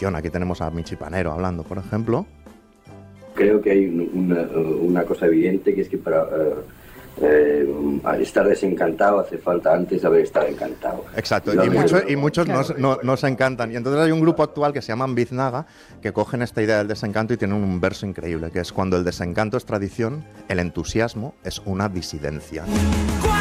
tradición. Aquí tenemos a Michi Panero hablando, por ejemplo. Creo que hay una cosa evidente, que es que para estar desencantado hace falta antes haber estado encantado. Exacto, y muchos no se encantan. Y entonces hay un grupo actual que se llaman Biznaga, que cogen esta idea del desencanto y tienen un verso increíble, que es: cuando el desencanto es tradición, el entusiasmo es una disidencia.